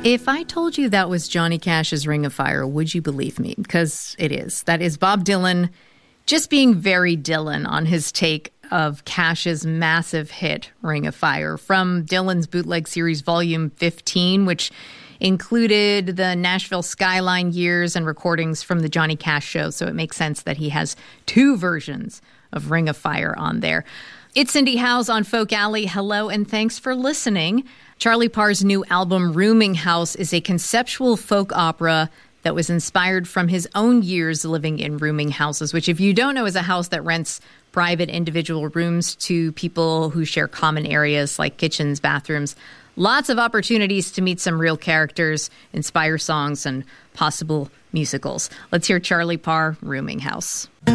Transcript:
If I told you that was Johnny Cash's Ring of Fire, would you believe me? Because it is. That is Bob Dylan just being very Dylan on his take of Cash's massive hit Ring of Fire from Dylan's Bootleg Series Volume 15, which included the Nashville Skyline years and recordings from the Johnny Cash show. So it makes sense that he has two versions of Ring of Fire on there. It's Cindy Howes on Folk Alley. Hello, and thanks for listening. Charlie Parr's new album, Rooming House, is a conceptual folk opera that was inspired from his own years living in rooming houses, which, if you don't know, is a house that rents private individual rooms to people who share common areas like kitchens, bathrooms. Lots of opportunities to meet some real characters, inspire songs, and possible musicals. Let's hear Charlie Parr, Rooming House.